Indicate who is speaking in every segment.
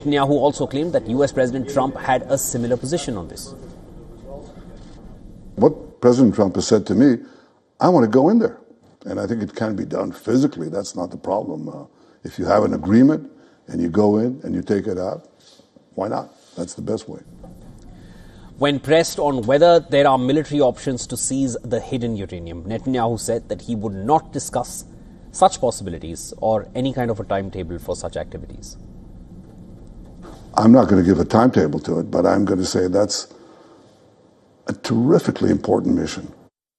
Speaker 1: Netanyahu also claimed that US President Trump had a similar position on this.
Speaker 2: What President Trump has said to me, I want to go in there. And I think it can be done physically. That's not the problem. If you have an agreement and you go in and you take it out, why not? That's the best way.
Speaker 1: When pressed on whether there are military options to seize the hidden uranium, Netanyahu said that he would not discuss such possibilities or any kind of a timetable for such activities.
Speaker 2: I'm not going to give a timetable to it, but I'm going to say that's a terrifically important mission.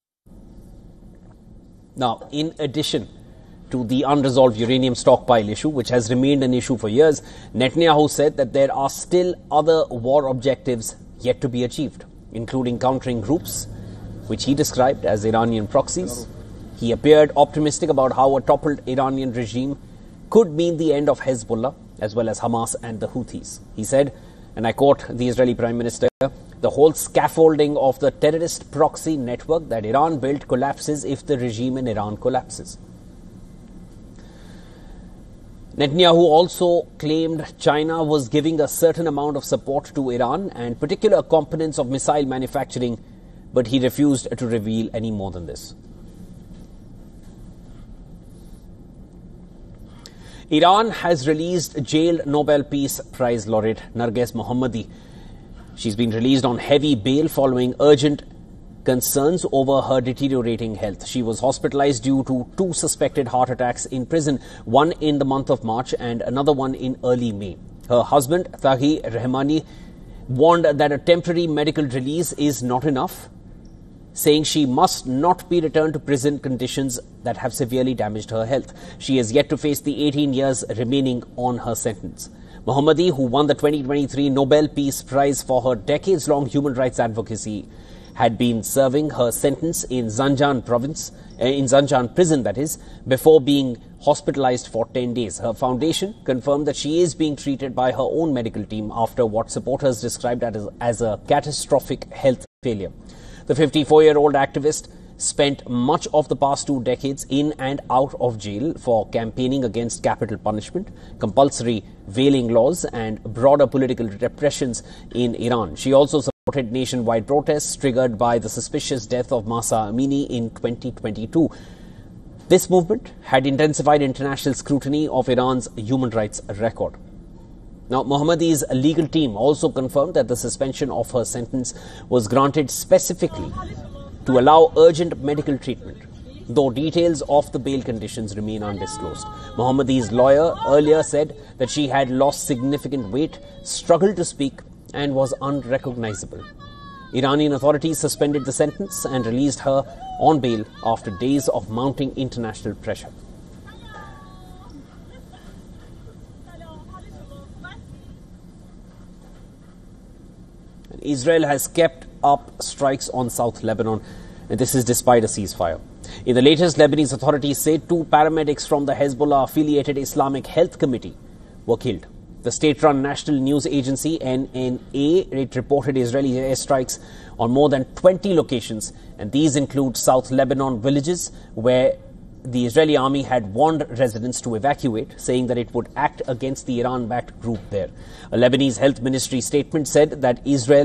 Speaker 1: Now, in addition to the unresolved uranium stockpile issue, which has remained an issue for years, Netanyahu said that there are still other war objectives yet to be achieved, including countering groups, which he described as Iranian proxies. He appeared optimistic about how a toppled Iranian regime could mean the end of Hezbollah, as well as Hamas and the Houthis. He said, and I quote the Israeli Prime Minister, "The whole scaffolding of the terrorist proxy network that Iran built collapses if the regime in Iran collapses." Netanyahu also claimed China was giving a certain amount of support to Iran and particular components of missile manufacturing, but he refused to reveal any more than this. Iran has released jailed Nobel Peace Prize laureate Narges Mohammadi. She's been released on heavy bail following urgent concerns over her deteriorating health. She was hospitalized due to 2 suspected heart attacks in prison, one in the month of March and another one in early May. Her husband, Taghi Rahmani, warned that a temporary medical release is not enough, saying she must not be returned to prison conditions that have severely damaged her health. She has yet to face the 18 years remaining on her sentence. Mohammadi, who won the 2023 Nobel Peace Prize for her decades-long human rights advocacy, had been serving her sentence in Zanjan prison, that is, before being hospitalized for 10 days. Her foundation confirmed that she is being treated by her own medical team after what supporters described as a catastrophic health failure. The 54-year-old activist spent much of the past 2 decades in and out of jail for campaigning against capital punishment, compulsory veiling laws, and broader political repressions in Iran. She also supported nationwide protests triggered by the suspicious death of Mahsa Amini in 2022. This movement had intensified international scrutiny of Iran's human rights record. Now, Mohammadi's legal team also confirmed that the suspension of her sentence was granted specifically to allow urgent medical treatment, though details of the bail conditions remain undisclosed. Mohammadi's lawyer earlier said that she had lost significant weight, struggled to speak, and was unrecognizable. Iranian authorities suspended the sentence and released her on bail after days of mounting international pressure. Israel has kept up strikes on South Lebanon, and this is despite a ceasefire. In the latest, Lebanese authorities say 2 paramedics from the Hezbollah-affiliated Islamic Health Committee were killed. The state-run national news agency NNA reported Israeli airstrikes on more than 20 locations, and these include South Lebanon villages where the Israeli army had warned residents to evacuate, saying that it would act against the Iran-backed group there. A Lebanese health ministry statement said that Israel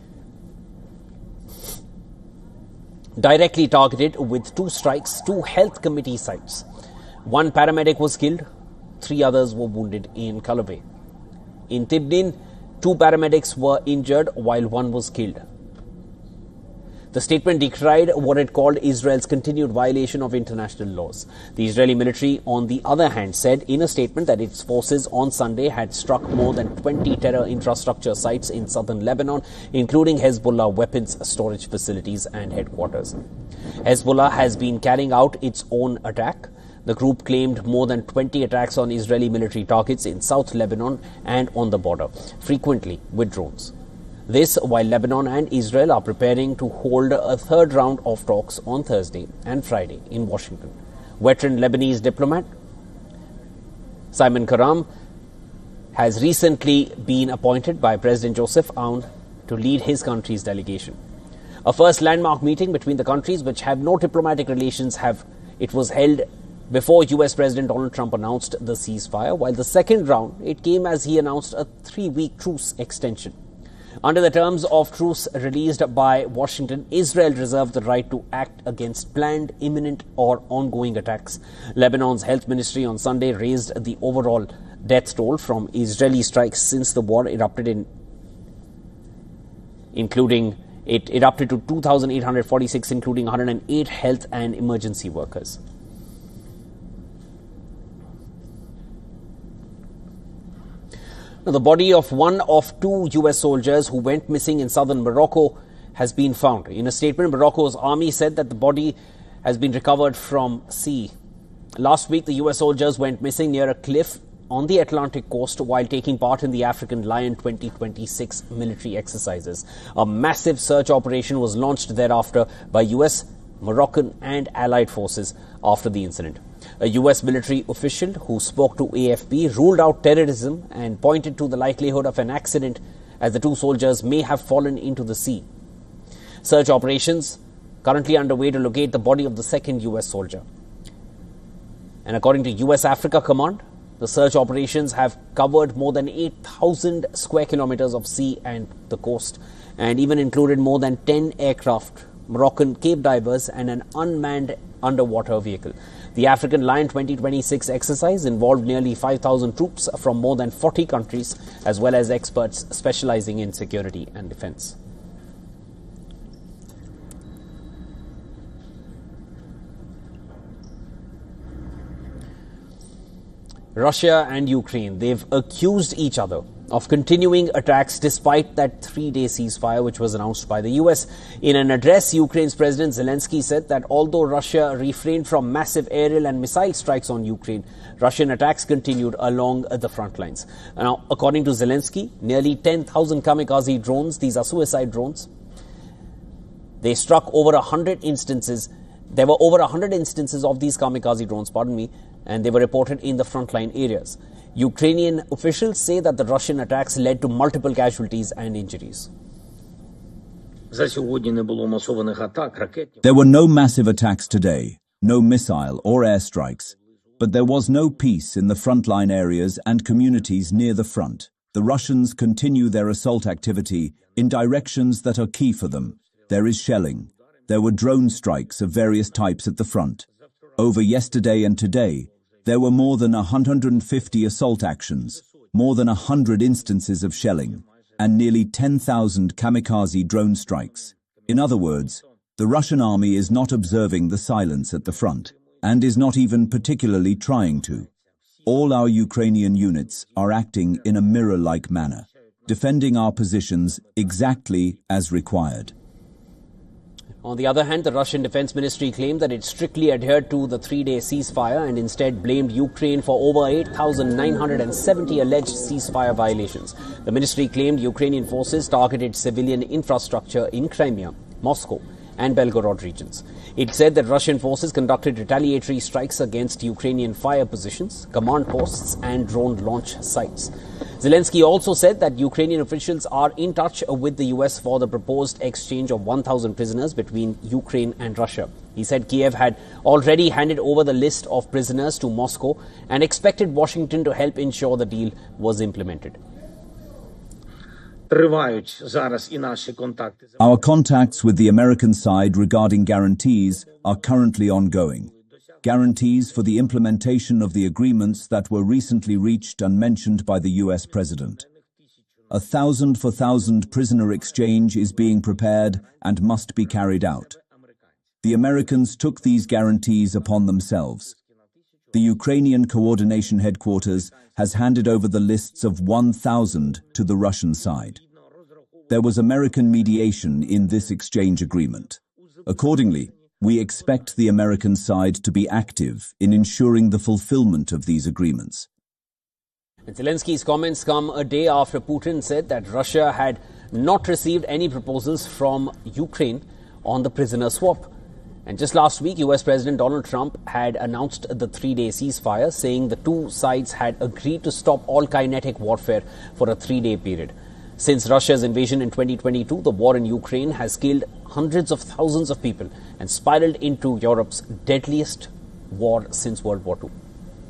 Speaker 1: directly targeted with 2 strikes 2 health committee sites. 1 paramedic was killed, 3 others were wounded in Kalaveh. In Tibnin, 2 paramedics were injured while 1 was killed. The statement decried what it called Israel's continued violation of international laws. The Israeli military, on the other hand, said in a statement that its forces on Sunday had struck more than 20 terror infrastructure sites in southern Lebanon, including Hezbollah weapons storage facilities and headquarters. Hezbollah has been carrying out its own attack. The group claimed more than 20 attacks on Israeli military targets in South Lebanon and on the border, frequently with drones. This while Lebanon and Israel are preparing to hold a 3rd round of talks on Thursday and Friday in Washington. Veteran Lebanese diplomat Simon Karam has recently been appointed by President Joseph Aoun to lead his country's delegation. A first landmark meeting between the countries, which have no diplomatic relations, was held before US President Donald Trump announced the ceasefire, while the second round, it came as he announced a 3-week truce extension. Under the terms of truce released by Washington, Israel reserved the right to act against planned, imminent or ongoing attacks. Lebanon's health ministry on Sunday raised the overall death toll from Israeli strikes since the war erupted erupted to 2,846, including 108 health and emergency workers. Now, the body of one of 2 US soldiers who went missing in southern Morocco has been found. In a statement, Morocco's army said that the body has been recovered from sea. Last week, the US soldiers went missing near a cliff on the Atlantic coast while taking part in the African Lion 2026 military exercises. A massive search operation was launched thereafter by US, Moroccan and allied forces after the incident. A US military official who spoke to AFP ruled out terrorism and pointed to the likelihood of an accident as the 2 soldiers may have fallen into the sea. Search operations currently underway to locate the body of the second US soldier. And according to US Africa Command, the search operations have covered more than 8,000 square kilometers of sea and the coast, and even included more than 10 aircraft, Moroccan cave divers and an unmanned underwater vehicle. The African Lion 2026 exercise involved nearly 5,000 troops from more than 40 countries, as well as experts specializing in security and defense. Russia and Ukraine, they've accused each other of continuing attacks despite that 3-day ceasefire which was announced by the US. In an address, Ukraine's President Zelensky said that although Russia refrained from massive aerial and missile strikes on Ukraine, Russian attacks continued along the front lines. Now, according to Zelensky, nearly 10,000 kamikaze drones, these are suicide drones, they struck over 100 instances. There were over 100 instances of these kamikaze drones, and they were reported in the frontline areas. Ukrainian officials say that the Russian attacks led to multiple casualties and injuries.
Speaker 3: There were no massive attacks today, no missile or airstrikes, but there was no peace in the frontline areas and communities near the front. The Russians continue their assault activity in directions that are key for them. There is shelling. There were drone strikes of various types at the front. Over yesterday and today, there were more than 150 assault actions, more than 100 instances of shelling, and nearly 10,000 kamikaze drone strikes. In other words, the Russian army is not observing the silence at the front, and is not even particularly trying to. All our Ukrainian units are acting in a mirror-like manner, defending our positions exactly as required.
Speaker 1: On the other hand, the Russian Defense Ministry claimed that it strictly adhered to the 3-day ceasefire and instead blamed Ukraine for over 8,970 alleged ceasefire violations. The ministry claimed Ukrainian forces targeted civilian infrastructure in Crimea, Moscow and Belgorod regions. It said that Russian forces conducted retaliatory strikes against Ukrainian fire positions, command posts and drone launch sites. Zelensky also said that Ukrainian officials are in touch with the US for the proposed exchange of 1,000 prisoners between Ukraine and Russia. He said Kiev had already handed over the list of prisoners to Moscow and expected Washington to help ensure the deal was implemented.
Speaker 3: Our contacts with the American side regarding guarantees are currently ongoing. Guarantees for the implementation of the agreements that were recently reached and mentioned by the US President. 1,000 for 1,000 prisoner exchange is being prepared and must be carried out. The Americans took these guarantees upon themselves. The Ukrainian Coordination Headquarters has handed over the lists of 1,000 to the Russian side. There was American mediation in this exchange agreement. Accordingly, we expect the American side to be active in ensuring the fulfillment of these agreements.
Speaker 1: And Zelensky's comments come a day after Putin said that Russia had not received any proposals from Ukraine on the prisoner swap. And just last week, US President Donald Trump had announced the 3-day ceasefire, saying the two sides had agreed to stop all kinetic warfare for a 3-day period. Since Russia's invasion in 2022, the war in Ukraine has killed hundreds of thousands of people and spiraled into Europe's deadliest war since World War II.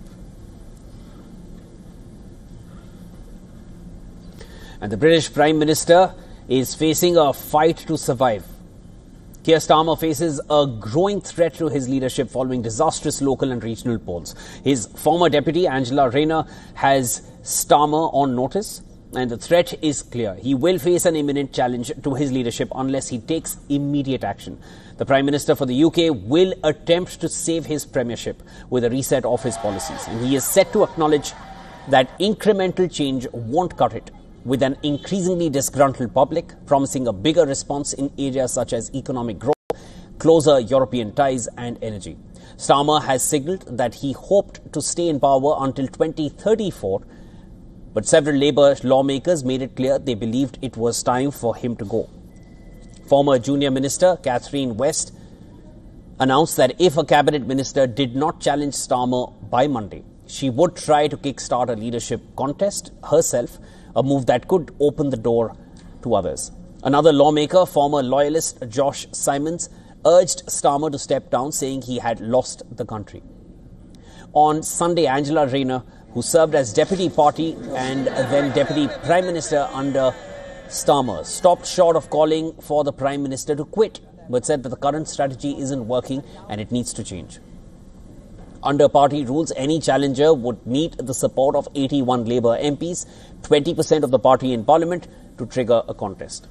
Speaker 1: And the British Prime Minister is facing a fight to survive. Keir Starmer faces a growing threat to his leadership following disastrous local and regional polls. His former deputy, Angela Rayner, has Starmer on notice, and the threat is clear. He will face an imminent challenge to his leadership unless he takes immediate action. The Prime Minister for the UK will attempt to save his premiership with a reset of his policies, and he is set to acknowledge that incremental change won't cut it, with an increasingly disgruntled public promising a bigger response in areas such as economic growth, closer European ties and energy. Starmer has signalled that he hoped to stay in power until 2034, but several Labour lawmakers made it clear they believed it was time for him to go. Former Junior Minister Catherine West announced that if a cabinet minister did not challenge Starmer by Monday, she would try to kickstart a leadership contest herself, a move that could open the door to others. Another lawmaker, former loyalist Josh Simons, urged Starmer to step down, saying he had lost the country. On Sunday, Angela Rayner, who served as Deputy Party and then Deputy Prime Minister under Starmer, stopped short of calling for the Prime Minister to quit, but said that the current strategy isn't working and it needs to change. Under party rules, any challenger would need the support of 81 Labour MPs, 20% of the party in Parliament, to trigger a contest.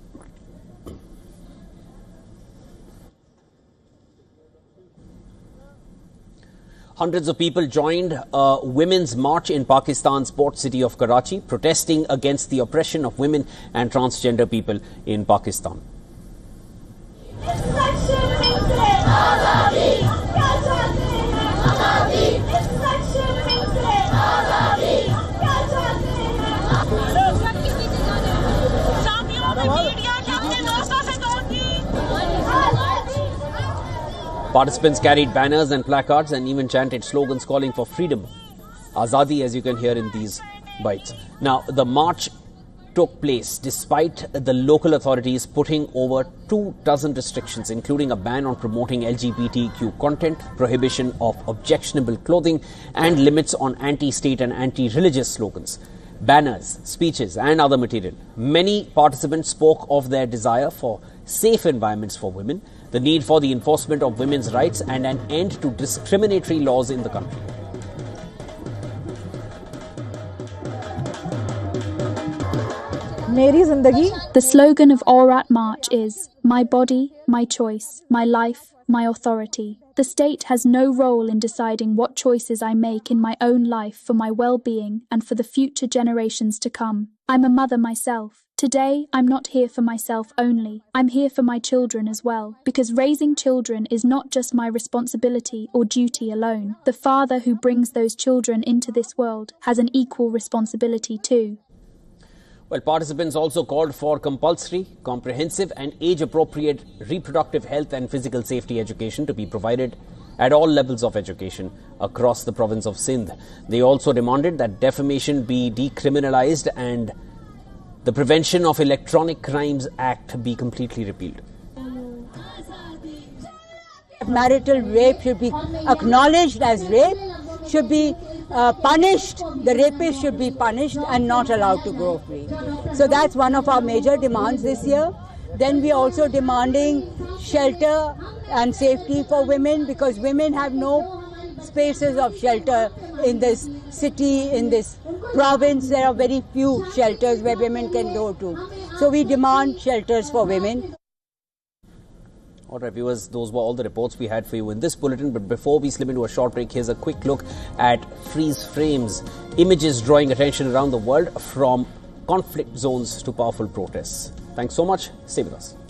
Speaker 1: Hundreds of people joined a women's march in Pakistan's port city of Karachi, protesting against the oppression of women and transgender people in Pakistan. Participants carried banners and placards and even chanted slogans calling for freedom. Azadi, as you can hear in these bites. Now, the march took place despite the local authorities putting over 24 restrictions, including a ban on promoting LGBTQ content, prohibition of objectionable clothing, and limits on anti-state and anti-religious slogans, banners, speeches, and other material. Many participants spoke of their desire for safe environments for women, the need for the enforcement of women's rights, and an end to discriminatory laws in the country.
Speaker 4: The slogan of Aurat March is, "My body, my choice, my life, my authority." The state has no role in deciding what choices I make in my own life for my well-being and for the future generations to come. I'm a mother myself. Today, I'm not here for myself only. I'm here for my children as well, because raising children is not just my responsibility or duty alone. The father who brings those children into this world has an equal responsibility too.
Speaker 1: Well, participants also called for compulsory, comprehensive and age-appropriate reproductive health and physical safety education to be provided at all levels of education across the province of Sindh. They also demanded that defamation be decriminalized and the Prevention of Electronic Crimes Act be completely repealed.
Speaker 5: Marital rape should be acknowledged as rape, should be punished, the rapist should be punished and not allowed to go free. So that's one of our major demands this year. Then we are also demanding shelter and safety for women, because women have no spaces of shelter in this city, in this province. There are very few shelters where women can go to. So we demand shelters for women.
Speaker 1: All right, viewers, those were all the reports we had for you in this bulletin. But before we slip into a short break, here's a quick look at freeze frames. Images drawing attention around the world, from conflict zones to powerful protests. Thanks so much. Stay with us.